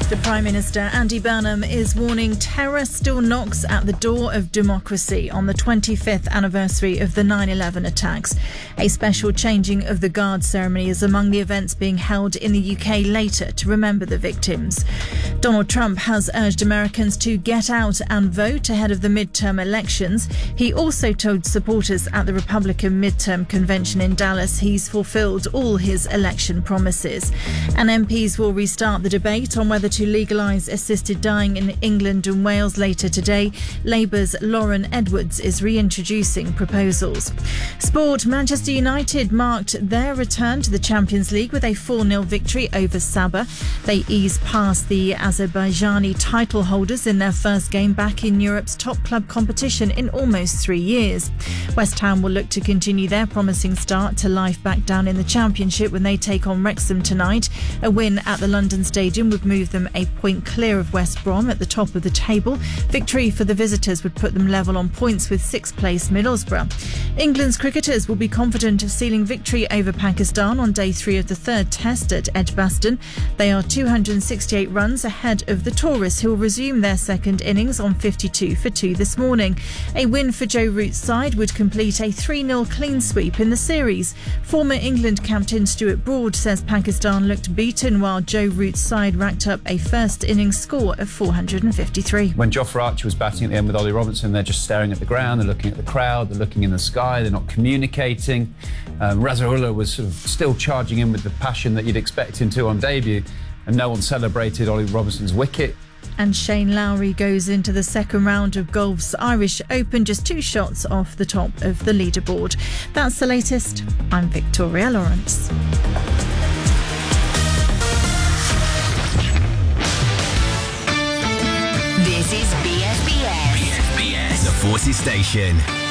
The Prime Minister, Andy Burnham, is warning terror still knocks at the door of democracy on the 25th anniversary of the 9/11 attacks. A special changing of the guard ceremony is among the events being held in the UK later to remember the victims. Donald Trump has urged Americans to get out and vote ahead of the midterm elections. He also told supporters at the Republican midterm convention in Dallas he's fulfilled all his election promises. And MPs will restart the debate on whether to legalise assisted dying in England and Wales later today. Labour's Lauren Edwards is reintroducing proposals. Sport: Manchester United marked their return to the Champions League with a 4-0 victory over Sabah. They eased past the Azerbaijani title holders in their first game back in Europe's top club competition in almost 3 years. West Ham will look to continue their promising start to life back down in the Championship when they take on Wrexham tonight. A win at the London Stadium would move them a point clear of West Brom at the top of the table. Victory for the visitors would put them level on points with 6th place Middlesbrough. England's cricketers will be confident of sealing victory over Pakistan on day 3 of the third test at Edgbaston. They are 268 runs ahead of the Tourists, who will resume their second innings on 52 for 2 this morning. A win for Joe Root's side would complete a 3-0 clean sweep in the series. Former England captain Stuart Broad says Pakistan looked beaten while Joe Root's side racked up a first innings score of 453. When Jofra Archer was batting at the end with Ollie Robinson, they're just staring at the ground, they're looking at the crowd, they're looking in the sky, they're not communicating. Razzarullah was sort of still charging in with the passion that you'd expect him to on debut, and no one celebrated Ollie Robinson's wicket. And Shane Lowry goes into the second round of golf's Irish Open, just 2 shots off the top of the leaderboard. That's the latest. I'm Victoria Lawrence. This is BFBS. BFBS, the Forces Station.